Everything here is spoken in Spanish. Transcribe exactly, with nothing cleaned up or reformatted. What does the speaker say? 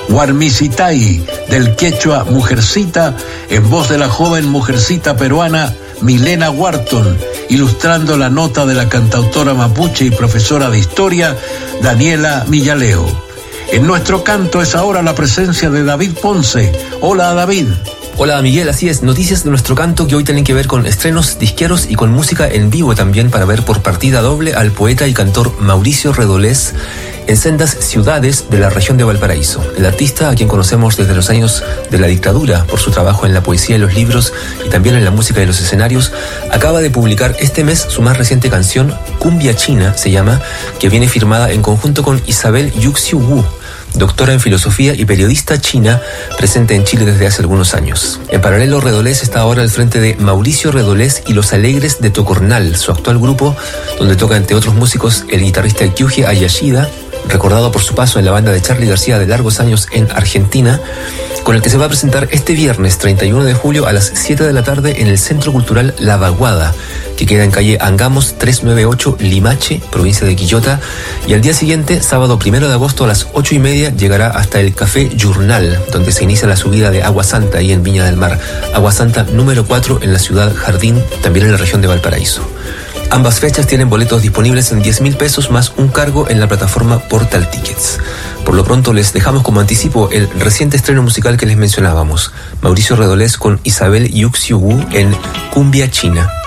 Huarmisitay, del quechua Mujercita, en voz de la joven mujercita peruana Milena Wharton, ilustrando la nota de la cantautora mapuche y profesora de historia Daniela Millaleo. En nuestro canto es ahora la presencia de David Ponce. Hola, David. Hola, Miguel, así es, noticias de nuestro canto que hoy tienen que ver con estrenos disqueros y con música en vivo también, para ver por partida doble al poeta y cantor Mauricio Redolés en sendas ciudades de la región de Valparaíso. El artista, a quien conocemos desde los años de la dictadura por su trabajo en la poesía y los libros y también en la música de los escenarios, acaba de publicar este mes su más reciente canción, Cumbia China se llama, que viene firmada en conjunto con Isabel Yuxiu Wu, doctora en filosofía y periodista china, presente en Chile desde hace algunos años. En paralelo, Redolés está ahora al frente de Mauricio Redolés y Los Alegres de Tocornal, su actual grupo, donde toca entre otros músicos el guitarrista Kyuji Ayashida, recordado por su paso en la banda de Charly García de largos años en Argentina, con el que se va a presentar este viernes treinta y uno de julio a las siete de la tarde en el Centro Cultural La Vaguada, que queda en calle Angamos trescientos noventa y ocho, Limache, provincia de Quillota, y al día siguiente, sábado primero de agosto a las ocho y media, llegará hasta el Café Journal, donde se inicia la subida de Agua Santa, ahí en Viña del Mar. Agua Santa número cuatro en la ciudad Jardín, también en la región de Valparaíso. Ambas fechas tienen boletos disponibles en diez mil pesos más un cargo en la plataforma Portal Tickets. Por lo pronto les dejamos como anticipo el reciente estreno musical que les mencionábamos, Mauricio Redolés con Isabel Yuxiu Wu en Cumbia China.